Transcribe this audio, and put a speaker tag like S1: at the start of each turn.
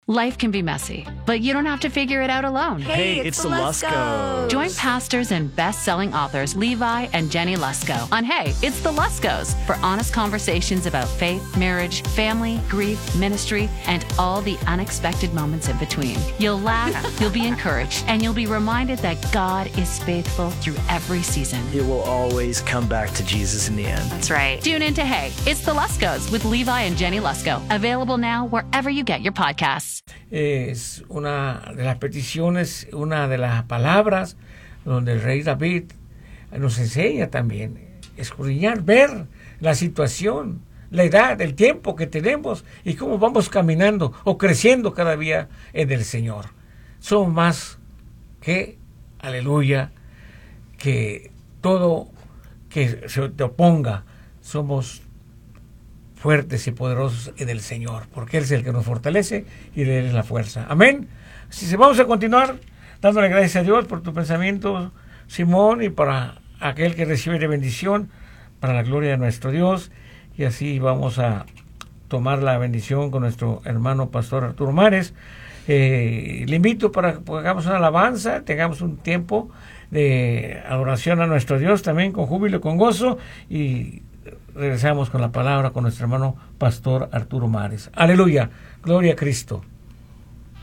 S1: Life can be messy, but you don't have to figure it out alone.
S2: Hey, it's the Luskos.
S1: Join pastors and best-selling authors Levi and Jenny Lusko on Hey, it's the Luskos for honest conversations about faith, marriage, family, grief, ministry, and all the unexpected moments in between. You'll laugh, you'll be encouraged, and you'll be reminded that God is faithful through every season.
S2: It will always come back to Jesus in the end.
S1: That's right. Tune in to Hey, it's the Luskos with Levi and Jenny Lusko. Available now wherever you get your podcasts.
S3: Es una de las peticiones, una de las palabras donde el rey David nos enseña también escudriñar, ver la situación, la edad, el tiempo que tenemos y cómo vamos caminando o creciendo cada día en el Señor. Somos más que, aleluya, que todo que se te oponga. Somos fuertes y poderosos en el Señor, porque Él es el que nos fortalece y Él es la fuerza. Amén. Así se vamos a continuar dándole gracias a Dios por tu pensamiento, Simón, y para aquel que recibe de bendición, para la gloria de nuestro Dios. Y así vamos a tomar la bendición con nuestro hermano pastor Arturo Mares. Le invito para que hagamos una alabanza, tengamos un tiempo de adoración a nuestro Dios también con júbilo y con gozo, y regresamos con la palabra con nuestro hermano pastor Arturo Mares. Aleluya, gloria a Cristo.